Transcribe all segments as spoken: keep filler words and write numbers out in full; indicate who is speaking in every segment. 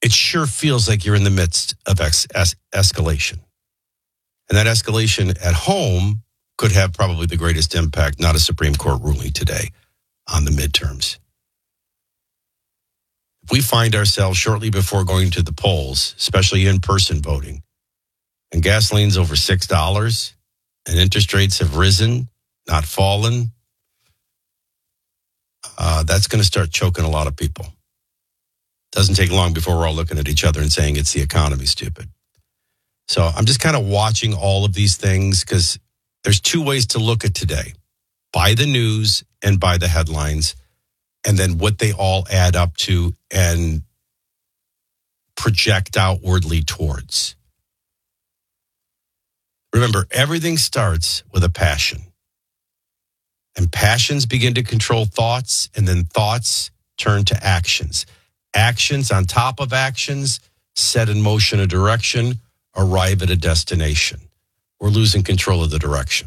Speaker 1: it sure feels like you're in the midst of ex- es- escalation. And that escalation at home could have probably the greatest impact, not a Supreme Court ruling today, on the midterms. If we find ourselves shortly before going to the polls, especially in-person voting, and gasoline's over six dollars and interest rates have risen, not fallen, uh, that's going to start choking a lot of people. Doesn't take long before we're all looking at each other and saying it's the economy, stupid. So I'm just kind of watching all of these things because there's two ways to look at today. By the news and by the headlines, and then what they all add up to and project outwardly towards. Remember, everything starts with a passion. And passions begin to control thoughts, and then thoughts turn to actions. Actions on top of actions set in motion a direction, arrive at a destination. We're losing control of the direction.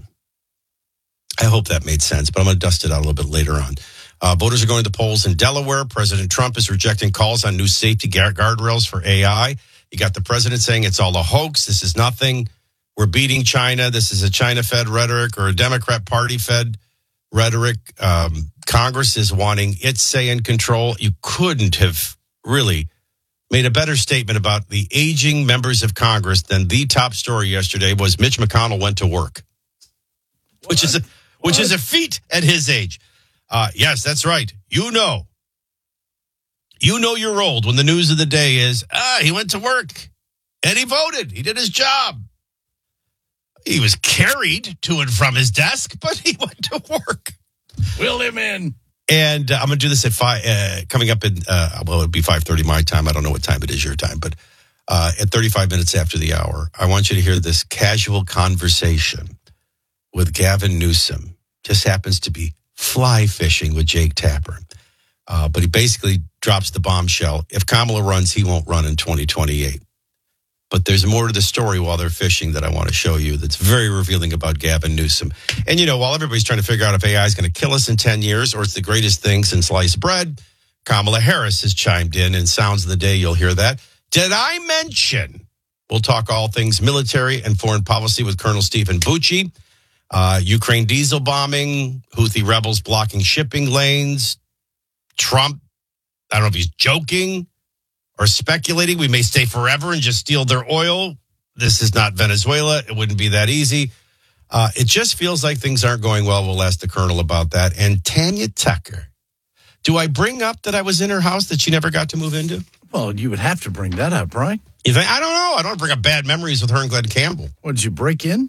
Speaker 1: I hope that made sense, but I'm going to dust it out a little bit later on. Uh, voters are going to the polls in Delaware. President Trump is rejecting calls on new safety guard- guardrails for A I. You got the president saying it's all a hoax. This is nothing. We're beating China. This is a China-fed rhetoric or a Democrat Party-fed rhetoric. Um, Congress is wanting its say in control. You couldn't have really made a better statement about the aging members of Congress than the top story yesterday was Mitch McConnell went to work, what? which is a, which what? is a feat at his age. Uh, yes, that's right. You know, you know you're old when the news of the day is, ah, he went to work and he voted. He did his job. He was carried to and from his desk, but he went to work.
Speaker 2: Wheel him in.
Speaker 1: And uh, I'm going to do this at five, uh, coming up in, uh, well, it'll be five thirty my time. I don't know what time it is your time, but uh, at thirty-five minutes after the hour, I want you to hear this casual conversation with Gavin Newsom. Just happens to be fly fishing with Jake Tapper. Uh, but he basically drops the bombshell. If Kamala runs, he won't run in twenty twenty-eight. But there's more to the story while they're fishing that I want to show you that's very revealing about Gavin Newsom. And, you know, while everybody's trying to figure out if A I is going to kill us in ten years or it's the greatest thing since sliced bread, Kamala Harris has chimed in, and sounds of the day you'll hear that. Did I mention? We'll talk all things military and foreign policy with Colonel Stephen Bucci. Uh, Ukraine diesel bombing, Houthi rebels blocking shipping lanes, Trump, I don't know if he's joking or speculating we may stay forever and just steal their oil. This is not Venezuela. It wouldn't be that easy. Uh, it just feels like things aren't going well. We'll ask the Colonel about that. And Tanya Tucker. Do I bring up that I was in her house that she never got to move into?
Speaker 2: Well, you would have to bring that up, right?
Speaker 1: You think? I don't know. I don't want to bring up bad memories with her and Glenn Campbell.
Speaker 2: What, did you break in?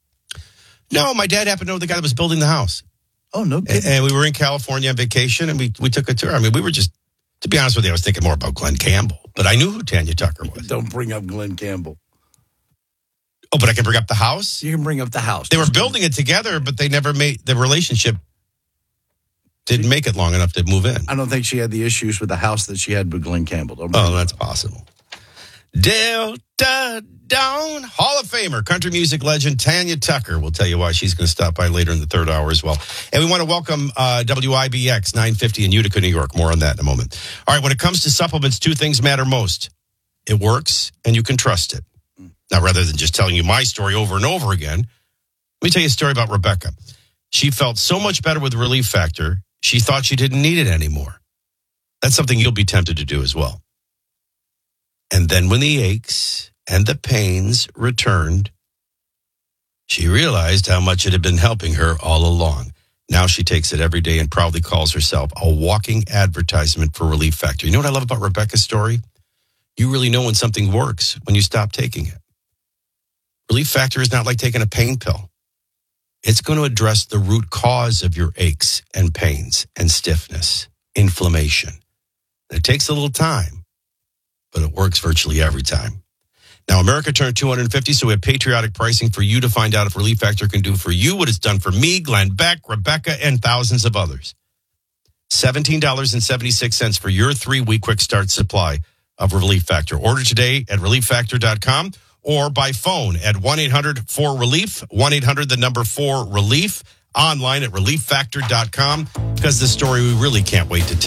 Speaker 1: No, my dad happened to know the guy that was building the house.
Speaker 2: Oh, no kidding.
Speaker 1: And, and we were in California on vacation, and we, we took a tour. I mean, we were just, to be honest with you, I was thinking more about Glenn Campbell. But I knew who Tanya Tucker was.
Speaker 2: Don't bring up Glenn Campbell.
Speaker 1: Oh, but I can bring up the house?
Speaker 2: You can bring up the house.
Speaker 1: They were building it together, but they never made, the relationship didn't make it long enough to move in.
Speaker 2: I don't think she had the issues with the house that she had with Glenn Campbell. Don't
Speaker 1: oh, that's possible. Delta Dawn, Hall of Famer, country music legend Tanya Tucker. We'll tell you why she's going to stop by later in the third hour as well. And we want to welcome uh, W I B X nine fifty in Utica, New York. More on that in a moment. All right, when it comes to supplements, two things matter most. It works, and you can trust it. Now, rather than just telling you my story over and over again, let me tell you a story about Rebecca. She felt so much better with Relief Factor, she thought she didn't need it anymore. That's something you'll be tempted to do as well. And then when the aches and the pains returned, she realized how much it had been helping her all along. Now she takes it every day and proudly calls herself a walking advertisement for Relief Factor. You know what I love about Rebecca's story? You really know when something works when you stop taking it. Relief Factor is not like taking a pain pill. It's going to address the root cause of your aches and pains and stiffness, inflammation. And it takes a little time, but it works virtually every time. Now, America turned two hundred fifty, so we have patriotic pricing for you to find out if Relief Factor can do for you what it's done for me, Glenn Beck, Rebecca, and thousands of others. seventeen dollars and seventy-six cents for your three-week quick start supply of Relief Factor. Order today at relief factor dot com or by phone at one eight hundred four relief, one eight hundred the number four relief, online at relief factor dot com, because the story we really can't wait to tell.